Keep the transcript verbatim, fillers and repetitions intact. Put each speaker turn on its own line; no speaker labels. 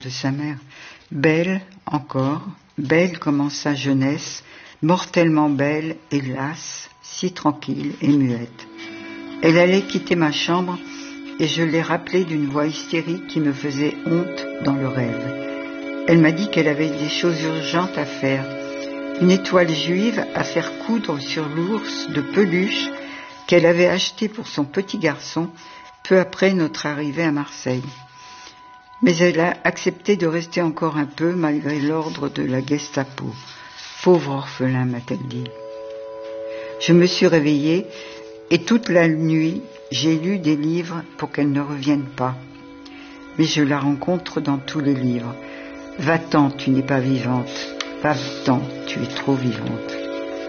de sa mère. Belle encore, belle comme en sa jeunesse, mortellement belle et lasse, si tranquille et muette. Elle allait quitter ma chambre et je l'ai rappelée d'une voix hystérique qui me faisait honte dans le rêve. Elle m'a dit qu'elle avait des choses urgentes à faire. Une étoile juive à faire coudre sur l'ours de peluche qu'elle avait acheté pour son petit garçon peu après notre arrivée à Marseille. Mais elle a accepté de rester encore un peu malgré l'ordre de la Gestapo. Pauvre orphelin, m'a-t-elle dit. Je me suis réveillée et toute la nuit, j'ai lu des livres pour qu'elle ne revienne pas. Mais je la rencontre dans tous les livres. Va-t'en, tu n'es pas vivante. Va-t'en, tu es trop vivante.